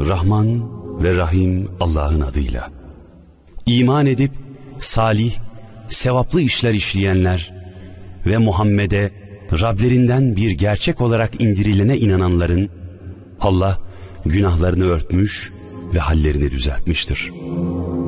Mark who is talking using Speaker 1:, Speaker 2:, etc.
Speaker 1: Rahman ve Rahim Allah'ın adıyla. İman edip salih, sevaplı işler işleyenler ve Muhammed'e Rablerinden bir gerçek olarak indirilene inananların Allah günahlarını örtmüş ve hallerini düzeltmiştir.